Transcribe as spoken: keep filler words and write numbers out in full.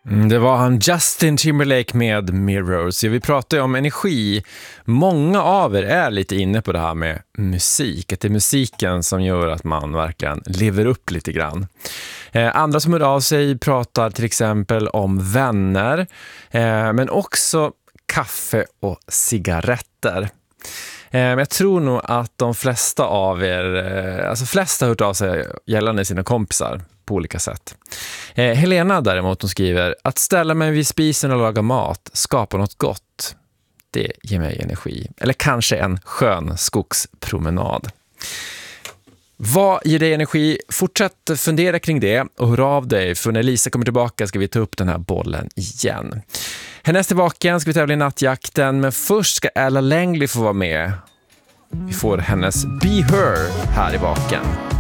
Mm, det var han Justin Timberlake med Mirrors. Vi pratar ju om energi. Många av er är lite inne på det här med musik. Att det är musiken som gör att man verkligen lever upp lite grann. Eh, andra som hör av sig pratar till exempel om vänner. Eh, men också kaffe och cigaretter. Eh, men jag tror nog att de flesta av er, eh, alltså flesta har hört av sig gällande sina kompisar på olika sätt. Eh, Helena däremot, hon skriver: att ställa mig vid spisen och laga mat, skapa något gott, det ger mig energi. Eller kanske en skön skogspromenad. Vad ger dig energi? Fortsätt fundera kring det och hör av dig, för när Lisa kommer tillbaka ska vi ta upp den här bollen igen. Härnäst tillbaka ska vi tävla i nattjakten, men först ska Ella Langley få vara med. Vi får hennes Be Her här i baken.